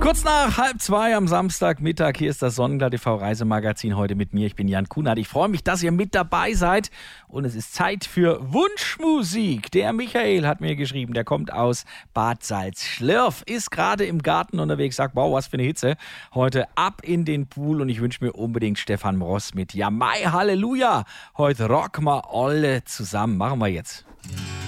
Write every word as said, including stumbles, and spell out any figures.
Kurz nach halb zwei am Samstagmittag, hier ist das Sonnenglatt T V Reisemagazin, heute mit mir. Ich bin Jan Kunert. Ich freue mich, dass ihr mit dabei seid und es ist Zeit für Wunschmusik. Der Michael hat mir geschrieben, der kommt aus Bad Salzschlirf, ist gerade im Garten unterwegs, sagt, wow, was für eine Hitze. Heute ab in den Pool und ich wünsche mir unbedingt Stefan Mross mit Ja Mai Halleluja. Heute rocken wir alle zusammen. Machen wir jetzt.